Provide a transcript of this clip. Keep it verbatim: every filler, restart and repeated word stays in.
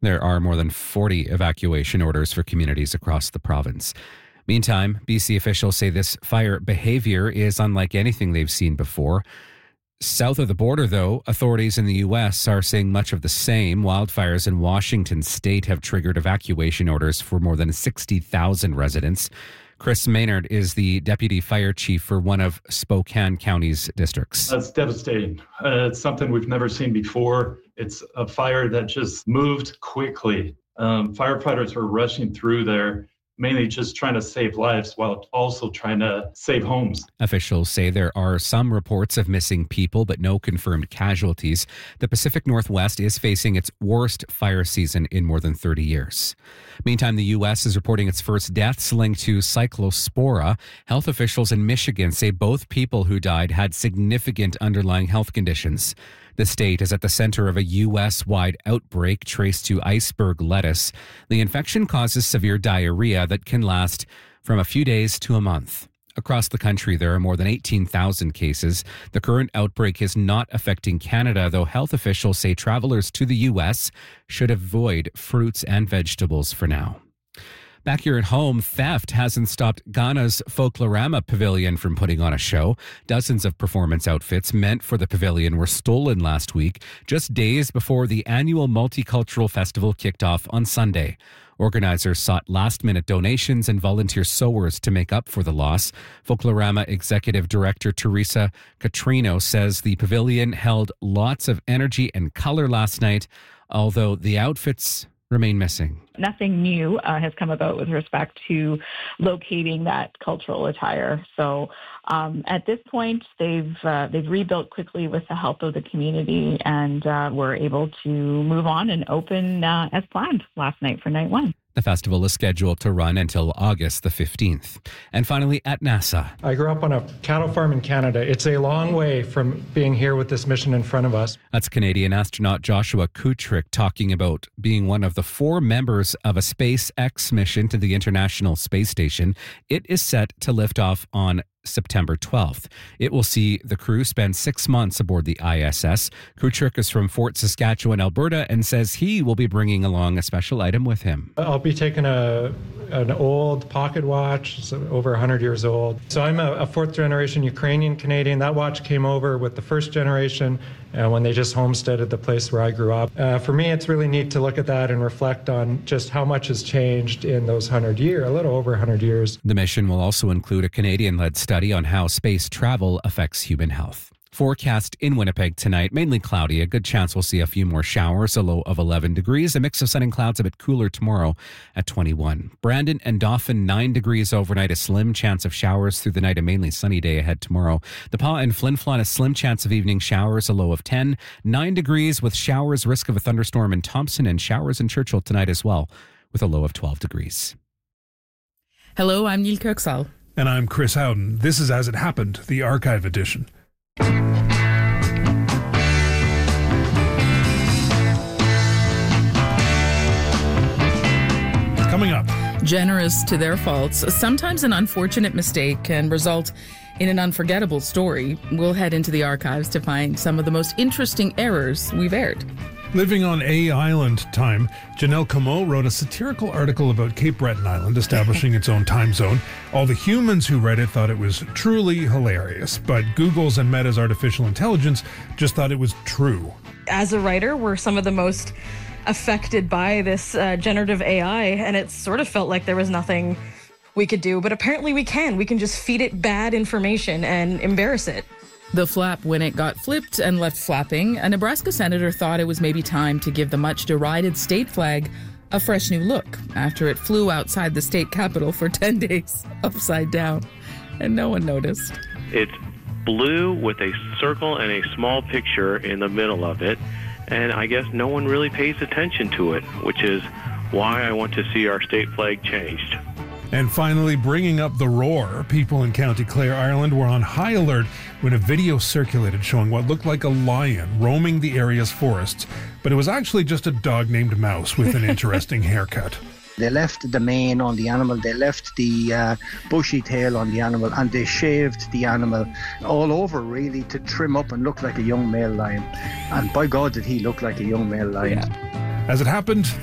There are more than forty evacuation orders for communities across the province. Meantime, B C officials say this fire behavior is unlike anything they've seen before. South of the border, though, authorities in the U S are seeing much of the same. Wildfires in Washington state have triggered evacuation orders for more than sixty thousand residents. Chris Maynard is the deputy fire chief for one of Spokane County's districts. That's devastating. Uh, it's something we've never seen before. It's a fire that just moved quickly. Um, firefighters were rushing through there, mainly just trying to save lives while also trying to save homes. Officials say there are some reports of missing people, but no confirmed casualties. The Pacific Northwest is facing its worst fire season in more than thirty years. Meantime, the U S is reporting its first deaths linked to cyclospora. Health officials in Michigan say both people who died had significant underlying health conditions. The state is at the center of a U S-wide outbreak traced to iceberg lettuce. The infection causes severe diarrhea that can last from a few days to a month. Across the country, there are more than eighteen thousand cases. The current outbreak is not affecting Canada, though health officials say travelers to the U S should avoid fruits and vegetables for now. Back here at home, theft hasn't stopped Ghana's Folklorama Pavilion from putting on a show. Dozens of performance outfits meant for the pavilion were stolen last week, just days before the annual multicultural festival kicked off on Sunday. Organizers sought last-minute donations and volunteer sewers to make up for the loss. Folklorama Executive Director Teresa Catrino says the pavilion held lots of energy and color last night, although the outfits remain missing. Nothing new uh, has come about with respect to locating that cultural attire. So um, at this point, they've uh, they've rebuilt quickly with the help of the community, and uh, were able to move on and open uh, as planned last night for night one. The festival is scheduled to run until August the fifteenth. And finally, at NASA. I grew up on a cattle farm in Canada. It's a long way from being here with this mission in front of us. That's Canadian astronaut Joshua Kutrick talking about being one of the four members of a SpaceX mission to the International Space Station. It is set to lift off on September twelfth. It will see the crew spend six months aboard the I S S. Kutrick is from Fort Saskatchewan, Alberta, and says he will be bringing along a special item with him. I'll be taking a an old pocket watch, it's over one hundred years old. So I'm a, a fourth generation Ukrainian Canadian. That watch came over with the first generation uh, when they just homesteaded the place where I grew up. Uh, for me, it's really neat to look at that and reflect on just how much has changed in those one hundred years, a little over one hundred years. The mission will also include a Canadian-led study on how space travel affects human health. Forecast in Winnipeg tonight, mainly cloudy. A good chance we'll see a few more showers, a low of eleven degrees. A mix of sun and clouds, a bit cooler tomorrow at twenty-one. Brandon and Dauphin, nine degrees overnight. A slim chance of showers through the night. A mainly sunny day ahead tomorrow. The Pas and Flin Flon, a slim chance of evening showers, a low of ten. nine degrees with showers, risk of a thunderstorm in Thompson, and showers in Churchill tonight as well, with a low of twelve degrees. Hello, I'm Neil Kirksall. And I'm Chris Howden. This is As It Happened, the archive edition. Coming up. Generous to their faults, sometimes an unfortunate mistake can result in an unforgettable story. We'll head into the archives to find some of the most interesting errors we've aired. Living on A Island time, Janelle Comeau wrote a satirical article about Cape Breton Island establishing its own time zone. All the humans who read it thought it was truly hilarious, but Google's and Meta's artificial intelligence just thought it was true. As a writer, we're some of the most affected by this uh, generative A I, and it sort of felt like there was nothing we could do, but apparently we can. We can just feed it bad information and embarrass it. The flap when it got flipped and left flapping, a Nebraska senator thought it was maybe time to give the much derided state flag a fresh new look after it flew outside the state capitol for ten days upside down, and no one noticed. It's blue with a circle and a small picture in the middle of it, and I guess no one really pays attention to it, which is why I want to see our state flag changed. And finally, bringing up the roar, people in County Clare, Ireland were on high alert when a video circulated showing what looked like a lion roaming the area's forests, but it was actually just a dog named Mouse with an interesting haircut. They left the mane on the animal, they left the uh, bushy tail on the animal, and they shaved the animal all over, really, to trim up and look like a young male lion. And by God, did he look like a young male lion. Yeah. As it happened,